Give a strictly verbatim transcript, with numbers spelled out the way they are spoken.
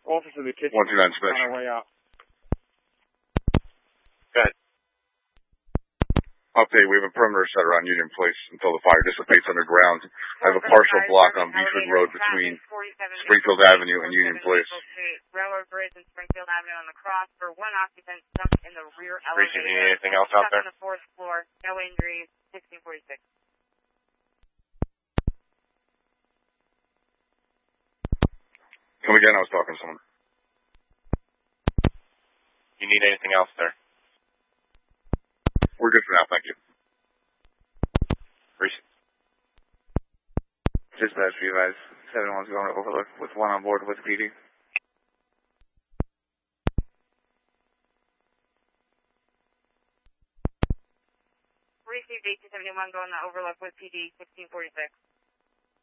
office of the kitchen. one two nine special. On our way out. Go ahead. Update, we have a perimeter set around Union Place until the fire dissipates underground. I have a partial block on Beechwood Road between Springfield Avenue and Union Place. Railroad Bridge and Springfield Avenue on the cross for one occupant stuck in the rear elevator. Reese, you need anything else out there? On the fourth floor, no injuries, sixteen forty-six. Come again, I was talking to someone. You need anything else there? We're good for now, thank you. Reese. Dispatch for you guys. seven one's going to Overlook with one on board with P D. Received eighteen seventy-one going to Overlook with P D, sixteen forty-six.